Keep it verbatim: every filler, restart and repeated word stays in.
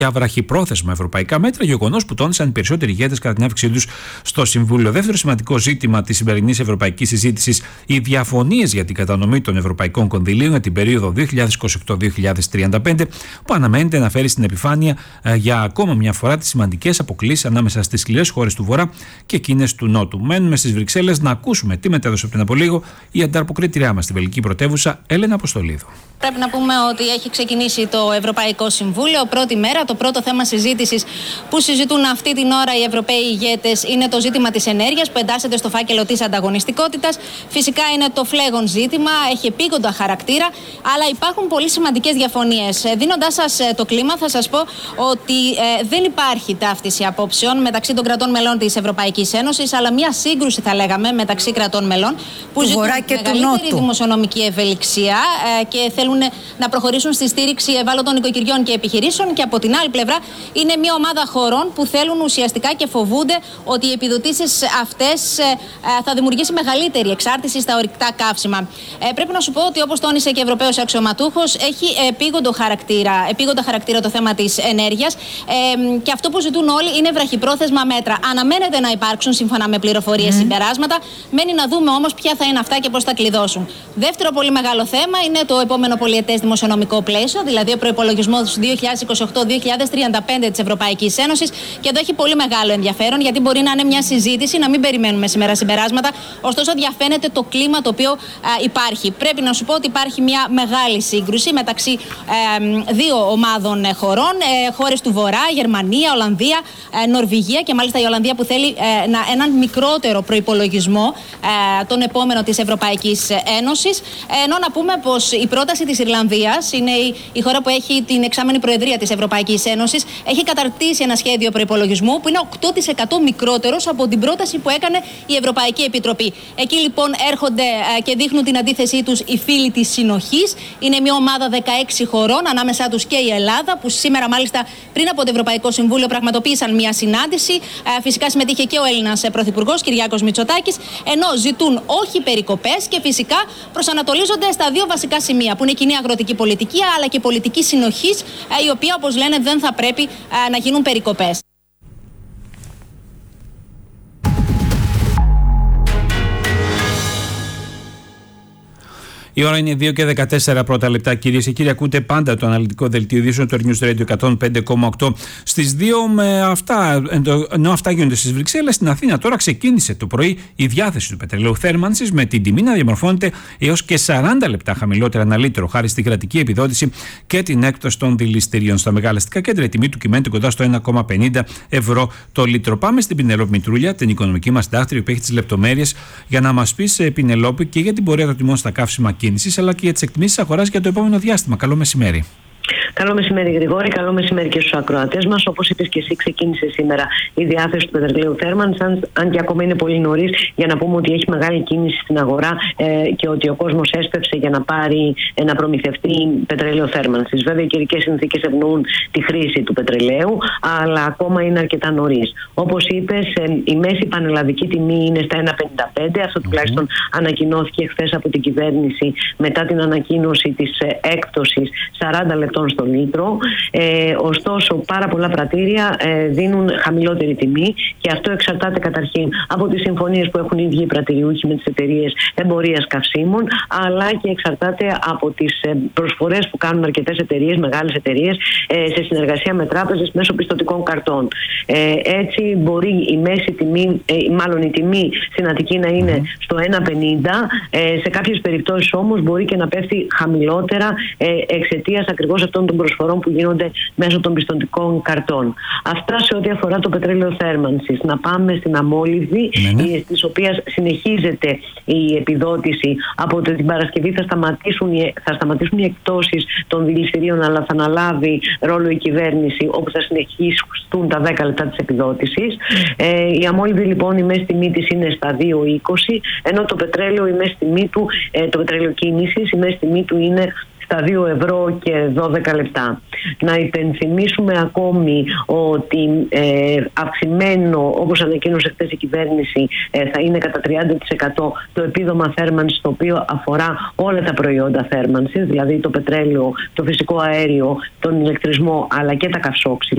για βραχυπρόθεσμα ευρωπαϊκά μέτρα, γεγονός που τόνισαν οι περισσότεροι ηγέτες κατά την άφηξή τους στο Συμβούλιο. Δεύτερο σημαντικό ζήτημα της σημερινής ευρωπαϊκής συζήτησης, οι διαφωνίες για την κατανομή των ευρωπαϊκών κονδυλίων για την περίοδο δύο χιλιάδες είκοσι οκτώ με δύο χιλιάδες τριάντα πέντε, που αναμένεται να φέρει στην επιφάνεια ε, για ακόμα μια φορά τις σημαντικές αποκλίσεις ανάμεσα στις σκληρές χώρες του Βορρά και εκείνες του Νότου. Μένουμε στις Βρυξέλλες να ακούσουμε τι μετέδωσε πριν από λίγο η ανταποκρίτριά μας στην βελγική πρωτεύουσα, Έλενα Αποστολίδου. Πρέπει να πούμε ότι έχει ξεκινήσει το Ευρωπαϊκό Συμβούλιο. Πρώτη μέρα, το πρώτο θέμα συζήτησης που συζητούν αυτή την ώρα οι Ευρωπαίοι ηγέτες είναι το ζήτημα της ενέργειας, που εντάσσεται στο φάκελο της ανταγωνιστικότητας. Φυσικά είναι το φλέγον ζήτημα, έχει επίγοντα χαρακτήρα, αλλά υπάρχουν πολύ σημαντικές διαφωνίες. Δίνοντάς σας το κλίμα, θα σας πω ότι ε, δεν υπάρχει ταύτιση απόψεων μεταξύ των κρατών μελών της Ευρωπαϊκής Ένωσης, αλλά μια σύγκρουση, θα λέγαμε, μεταξύ κρατών μελών που ζητούν μεγαλύτερη δημοσιονομική ευελιξία ε, και θέλουν να προχωρήσουν στη στήριξη ευάλωτων οικοκυριών και επιχειρήσεων, και από την άλλη πλευρά είναι μια ομάδα χωρών που θέλουν ουσιαστικά και φοβούνται ότι οι επιδοτήσεις αυτές θα δημιουργήσει μεγαλύτερη εξάρτηση στα ορυκτά καύσιμα. Ε, πρέπει να σου πω ότι, όπως τόνισε και Ευρωπαίος αξιωματούχος, έχει επίγοντο χαρακτήρα, επίγοντα χαρακτήρα το θέμα της ενέργειας, ε, και αυτό που ζητούν όλοι είναι βραχυπρόθεσμα μέτρα. Αναμένεται να υπάρξουν, σύμφωνα με πληροφορίες, mm. συμπεράσματα. Μένει να δούμε όμως ποια θα είναι αυτά και πώς θα κλειδώσουν. Δεύτερο πολύ μεγάλο θέμα είναι το επόμενο πολιετές δημοσιονομικό πλαίσιο, δηλαδή ο προϋπολογισμός δύο χιλιάδες είκοσι οκτώ με δύο χιλιάδες τριάντα πέντε της Ευρωπαϊκής Ένωσης. Και εδώ έχει πολύ μεγάλο ενδιαφέρον, γιατί μπορεί να είναι μια συζήτηση, να μην περιμένουμε σήμερα συμπεράσματα. Ωστόσο, διαφαίνεται το κλίμα το οποίο α, υπάρχει. Πρέπει να σου πω ότι υπάρχει μια μεγάλη σύγκρουση μεταξύ ε, δύο ομάδων χωρών, ε, χώρες του Βορρά, Γερμανία, Ολλανδία, ε, Νορβηγία, και μάλιστα η Ολλανδία που θέλει ε, να, έναν μικρότερο προϋπολογισμό ε, τον επόμενο της Ευρωπαϊκής Ένωσης. Ε, ενώ να πούμε πως η πρόταση της Ιρλανδίας, είναι η, η χώρα που έχει την εξάμενη προεδρία της Ευρωπαϊκής Ένωσης, έχει καταρτήσει ένα σχέδιο προϋπολογισμού που είναι οκτώ τοις εκατό μικρότερος από την πρόταση που έκανε η Ευρωπαϊκή Επιτροπή. Εκεί λοιπόν έρχονται ε, και δείχνουν την αντίθεσή τους οι φίλοι της συνοχής. Είναι μια ομάδα δεκαέξι χωρών, ανάμεσά τους και η Ελλάδα, που σήμερα μάλιστα πριν από το Ευρωπαϊκό Συμβούλιο πραγματοποίησαν μια συνάντηση. Ε, φυσικά συμμετείχε και ο Έλληνας Πρωθυπουργός Κυριάκος Μητσοτάκης, ενώ ζητούν όχι περικοπές και φυσικά προσανατολίζονται στα δύο βασικά σημεία, που είναι η κοινή αγροτική πολιτική αλλά και πολιτική συνοχής, η οποία, όπως λένε, δεν θα πρέπει να γίνουν περικοπές. Η ώρα είναι δύο και δεκατέσσερα πρώτα λεπτά, κυρίες και κύριοι. Ακούτε πάντα το αναλυτικό δελτίο ειδήσεων του News Radio εκατόν πέντε κόμμα οκτώ στις δύο. Με αυτά, ενώ αυτά γίνονται στις Βρυξέλλες, στην Αθήνα τώρα ξεκίνησε το πρωί η διάθεση του πετρελαίου θέρμανσης, με την τιμή να διαμορφώνεται έως και σαράντα λεπτά χαμηλότερα ένα λίτρο, χάρη στη κρατική επιδότηση και την έκπτωση των δηληστηρίων. Στα μεγάλα αστικά κέντρα η τιμή του κυμαίνεται κοντά στο ένα κόμμα πενήντα ευρώ το λίτρο. Πάμε στην Πινελόπη Μητρούλια, την οικονομική μας συντάκτρια, που έχει τις λεπτομέρειες για να μας πει, Πινελόπη, και για την πορεία των τιμών στα καύσιμα κίνησης, αλλά και για τις εκτιμήσεις αγοράς για το επόμενο διάστημα. Καλό μεσημέρι. Καλό μεσημέρι, Γρηγόρη. Καλό μεσημέρι και στους ακροατές μας. Όπως είπες και εσύ, ξεκίνησε σήμερα η διάθεση του πετρελαίου θέρμανσης, αν, αν και ακόμα είναι πολύ νωρίς για να πούμε ότι έχει μεγάλη κίνηση στην αγορά ε, και ότι ο κόσμος έσπευσε για να πάρει, ε, να προμηθευτεί πετρελαίο θέρμανσης. Βέβαια, οι καιρικές συνθήκες ευνοούν τη χρήση του πετρελαίου, αλλά ακόμα είναι αρκετά νωρίς. Όπως είπες, ε, η μέση πανελλαδική τιμή είναι στα ένα πενήντα πέντε. Αυτό τουλάχιστον ανακοινώθηκε χθες από την κυβέρνηση μετά την ανακοίνωση της ε, έκπτωσης σαράντα λεπτών στο λίτρο. Ε, ωστόσο, πάρα πολλά πρατήρια ε, δίνουν χαμηλότερη τιμή, και αυτό εξαρτάται καταρχήν από τις συμφωνίες που έχουν οι ίδιοι οι πρατηριούχοι με τις εταιρείες εμπορίας καυσίμων, αλλά και εξαρτάται από τις ε, προσφορές που κάνουν αρκετές εταιρείες, μεγάλες εταιρείες, ε, σε συνεργασία με τράπεζες μέσω πιστωτικών καρτών. Ε, έτσι, μπορεί η μέση τιμή, ε, μάλλον η τιμή στην Αττική να είναι στο ένα πενήντα, ε, σε κάποιες περιπτώσεις όμως μπορεί και να πέφτει χαμηλότερα ε, εξαιτίας ακριβώς αυτών των προσφορών που γίνονται μέσω των πιστωτικών καρτών. Αυτά σε ό,τι αφορά το πετρέλαιο θέρμανσης. Να πάμε στην αμόλυβδη, ναι, ναι. στις οποίες συνεχίζεται η επιδότηση. Από την Παρασκευή θα σταματήσουν, θα σταματήσουν οι εκτόσεις των δηληστηρίων, αλλά θα αναλάβει ρόλο η κυβέρνηση, όπου θα συνεχίσουν τα δέκα λεπτά της επιδότησης. Ε, η αμόλυβδη, λοιπόν, η μέση τιμή της είναι στα δύο είκοσι, ενώ το πετρέλαιο, η μέση τιμή του, ε, το πετρέλαιο κίνησης, η μέση τιμή του είναι στα δύο ευρώ και δώδεκα λεπτά. Να υπενθυμίσουμε ακόμη ότι ε, αυξημένο, όπως ανακοίνωσε χθες η κυβέρνηση, ε, θα είναι κατά τριάντα τοις εκατό το επίδομα θέρμανσης, το οποίο αφορά όλα τα προϊόντα θέρμανσης, δηλαδή το πετρέλαιο, το φυσικό αέριο, τον ηλεκτρισμό, αλλά και τα καυσόξυλα.